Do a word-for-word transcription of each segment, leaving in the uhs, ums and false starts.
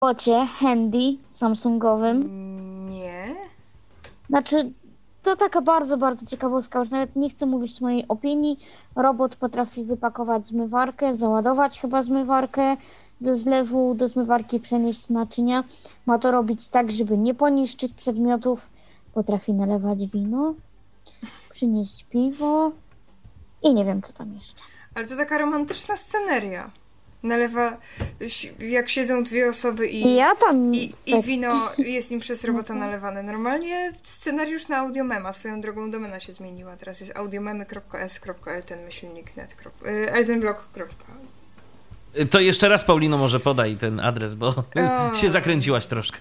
Bocie handy samsungowym. Nie. Znaczy, to taka bardzo, bardzo ciekawostka. Już nawet nie chcę mówić mojej opinii. Robot potrafi wypakować zmywarkę, załadować chyba zmywarkę, ze zlewu do zmywarki przenieść naczynia. Ma to robić tak, żeby nie poniszczyć przedmiotów. Potrafi nalewać wino, przynieść piwo i nie wiem, co tam jeszcze. Ale to taka romantyczna sceneria. Nalewa, jak siedzą dwie osoby i, I ja tam... i, i wino jest im przez robota nalewane. Normalnie scenariusz na audiomema. Swoją drogą domena się zmieniła. Teraz jest audiomemy kropka es kropka elten myślnik kropka net eltenblog. To jeszcze raz, Paulino, może podaj ten adres, bo o. się zakręciłaś troszkę.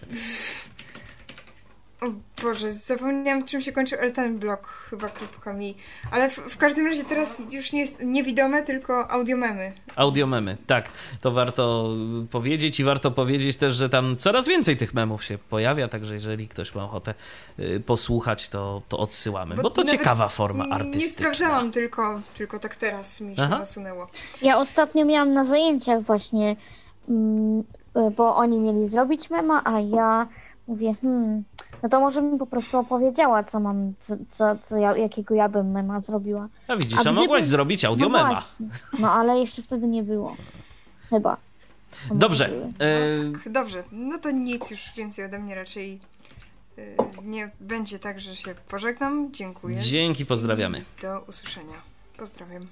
O Boże, zapomniałam, czym się kończył eltenblog chyba kropkami. Ale w, w każdym razie teraz już nie jest niewidome, tylko audiomemy. Audiomemy, tak. To warto powiedzieć i warto powiedzieć też, że tam coraz więcej tych memów się pojawia, także jeżeli ktoś ma ochotę y, posłuchać, to, to odsyłamy, bo, bo to ciekawa forma artystyczna. Nie sprawdzałam, tylko, tylko tak teraz mi się Aha. nasunęło. Ja ostatnio miałam na zajęciach właśnie, mm, bo oni mieli zrobić mema, a ja mówię, hmm, no to może mi po prostu opowiedziała, co mam, co, co, co ja, jakiego ja bym mema zrobiła. A widzisz, a, a gdyby... mogłaś zrobić audio no mema. Właśnie. No ale jeszcze wtedy nie było. Chyba. Dobrze. E... No, tak, dobrze. No to nic już więcej ode mnie raczej yy, nie będzie tak, że się pożegnam. Dziękuję. Dzięki, pozdrawiamy. I do usłyszenia. Pozdrawiam.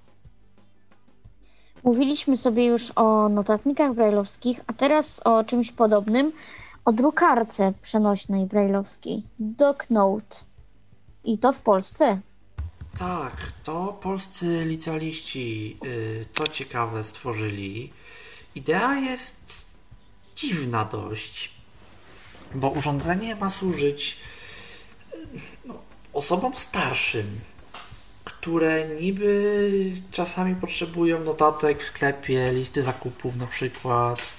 Mówiliśmy sobie już o notatnikach brajlowskich, a teraz o czymś podobnym. O drukarce przenośnej brajlowskiej, DocNote. I to w Polsce. Tak, to polscy licealiści, yy, co ciekawe, stworzyli. Idea jest dziwna dość, bo urządzenie ma służyć no, osobom starszym, które niby czasami potrzebują notatek w sklepie, listy zakupów na przykład,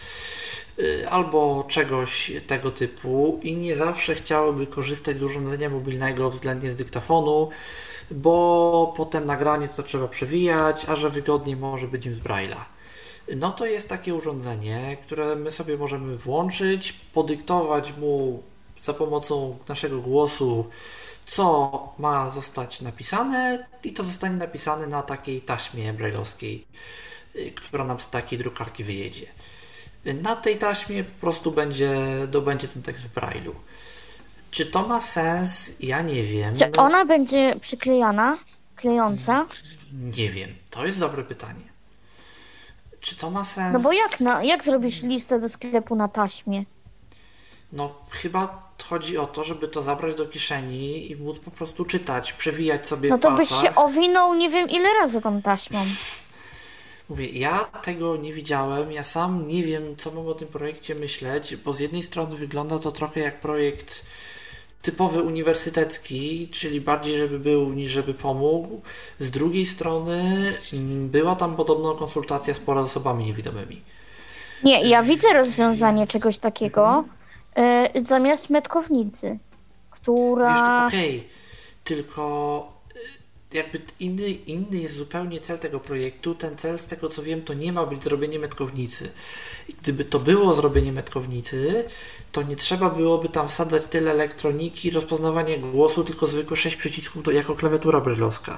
albo czegoś tego typu i nie zawsze chciałyby korzystać z urządzenia mobilnego względnie z dyktafonu, bo potem nagranie to trzeba przewijać, a że wygodniej może być im z Braille'a. No to jest takie urządzenie, które my sobie możemy włączyć, podyktować mu za pomocą naszego głosu, co ma zostać napisane i to zostanie napisane na takiej taśmie braille'owskiej, która nam z takiej drukarki wyjedzie. Na tej taśmie po prostu będzie, dobędzie ten tekst w Braille'u. Czy to ma sens? Ja nie wiem. Czy ona będzie przyklejana, klejąca? Nie wiem. To jest dobre pytanie. Czy to ma sens? No bo jak, na, jak zrobisz listę do sklepu na taśmie? No chyba chodzi o to, żeby to zabrać do kieszeni i móc po prostu czytać, przewijać sobie no w palcach. No to byś się owinął nie wiem ile razy tą taśmą. Mówię, ja tego nie widziałem, ja sam nie wiem, co mam o tym projekcie myśleć, bo z jednej strony wygląda to trochę jak projekt typowy uniwersytecki, czyli bardziej żeby był niż żeby pomógł. Z drugiej strony była tam podobno konsultacja spora z osobami niewidomymi. Nie, ja widzę rozwiązanie czegoś takiego yy, zamiast metkownicy, która... Wiesz, okej, okay, tylko... jakby inny, inny jest zupełnie cel tego projektu. Ten cel, z tego co wiem, to nie ma być zrobienie metkownicy. I gdyby to było zrobienie metkownicy, to nie trzeba byłoby tam wsadzać tyle elektroniki, rozpoznawanie głosu, tylko zwykłe sześć przycisków to jako klawiatura braille'owska.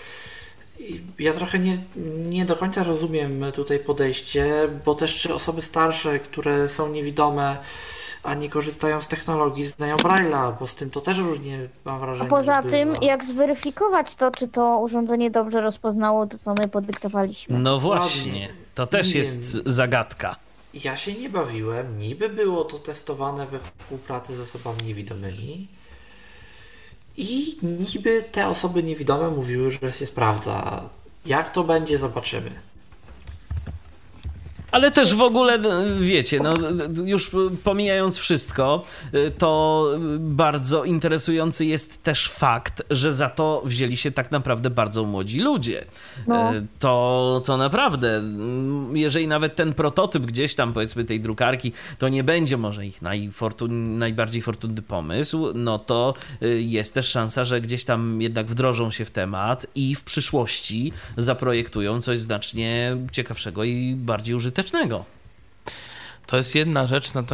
Ja trochę nie, nie do końca rozumiem tutaj podejście, bo też czy osoby starsze, które są niewidome, a nie korzystają z technologii, znają Braille'a, bo z tym to też różnie, mam wrażenie. A poza tym, bywa. jak zweryfikować to, czy to urządzenie dobrze rozpoznało to, co my podyktowaliśmy? No właśnie, to też nie jest wiem. zagadka. Ja się nie bawiłem, niby było to testowane we współpracy z osobami niewidomymi i niby te osoby niewidome mówiły, że się sprawdza. Jak to będzie, zobaczymy. Ale też w ogóle, wiecie, no już pomijając wszystko, to bardzo interesujący jest też fakt, że za to wzięli się tak naprawdę bardzo młodzi ludzie. No. To, to naprawdę, jeżeli nawet ten prototyp gdzieś tam, powiedzmy, tej drukarki, to nie będzie może ich najfortun, najbardziej fortunny pomysł, no to jest też szansa, że gdzieś tam jednak wdrożą się w temat i w przyszłości zaprojektują coś znacznie ciekawszego i bardziej użytecznego. To jest jedna rzecz,